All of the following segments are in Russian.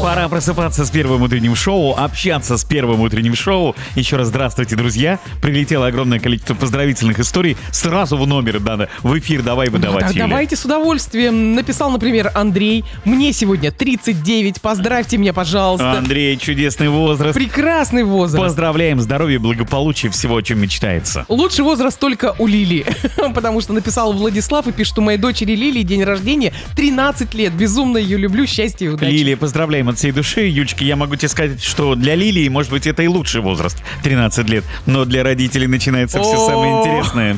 Пора просыпаться с первым утренним шоу, общаться с первым утренним шоу. Еще раз здравствуйте, друзья. Прилетело огромное количество поздравительных историй. Сразу в номер надо, в эфир давай выдавать. Да, давайте с удовольствием. Написал, например, Андрей. Мне сегодня 39. Поздравьте меня, пожалуйста. Андрей, чудесный возраст. Прекрасный возраст. Поздравляем, здоровья, благополучия, всего, о чем мечтается. Лучший возраст только у Лили. Потому что написал Владислав и пишет, у моей дочери Лилии день рождения 13 лет. Безумно ее люблю, счастья и удачи. Лилия, поздравляем от всей души. Юлечка, я могу тебе сказать, что для Лилии, может быть, это и лучший возраст, 13 лет. Но для родителей начинается все самое интересное.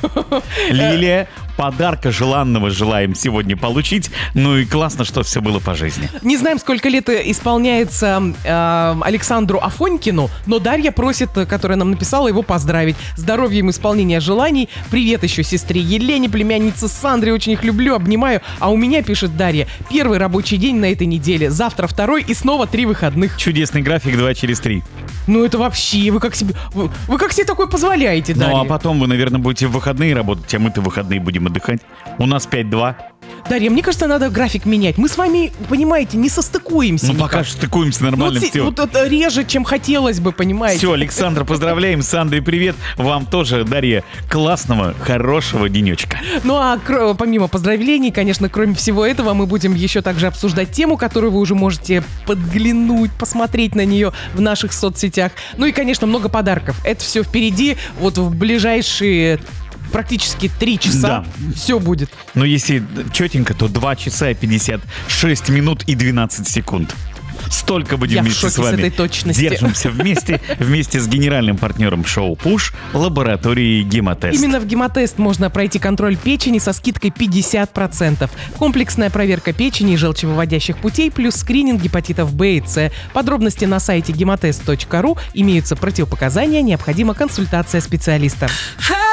Лилия, подарка желанного желаем сегодня получить. Ну и классно, что все было по жизни. Не знаем, сколько лет исполняется Александру Афонькину, но Дарья просит, которая нам написала, его поздравить. Здоровья им, исполнения желаний. Привет еще сестре Елене, племяннице Сандре. Очень их люблю, обнимаю. А у меня, пишет Дарья, первый рабочий день на этой неделе. Завтра второй и снова 3 выходных. Чудесный график 2 через 3. Ну это вообще, вы как себе такое позволяете, Дарья? Ну а потом вы, наверное, будете в выходные работать, а мы-то в выходные будем отдыхать. У нас 5-2. Дарья, мне кажется, надо график менять. Мы с вами, понимаете, не состыкуемся. Ну пока что стыкуемся нормально, все. Вот это реже, чем хотелось бы, понимаете. Все, Александр, поздравляем. С Андрей привет. Вам тоже, Дарья, классного, хорошего денечка. Ну а помимо поздравлений, конечно, кроме всего этого, мы будем еще также обсуждать тему, которую вы уже можете подглянуть, посмотреть на нее в наших соцсетях. Ну и, конечно, много подарков. Это все впереди, вот в ближайшие практически 3 часа все будет. Но если четенько, то 2 часа и 56 минут и 12 секунд. Столько будем вместе с вами. Держимся вместе с генеральным партнером шоу «Пуш» лабораторией «Гемотест». Именно в «Гемотест» можно пройти контроль печени со скидкой 50%. Комплексная проверка печени и желчевыводящих путей плюс скрининг гепатитов В и С. Подробности на сайте gematest.ru. Имеются противопоказания, необходима консультация специалиста.